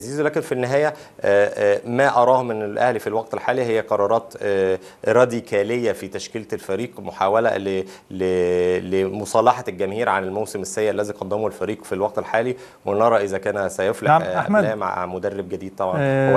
عزيزي، لكن في النهاية ما أراه من الأهلي في الوقت الحالي هي قرارات راديكالية في تشكيلة الفريق، محاولة لمصالحة الجماهير عن الموسم السيء الذي قدمه الفريق في الوقت الحالي، ونرى إذا كان سيفلح نعم أم لا أحمد. مع مدرب جديد طبعا.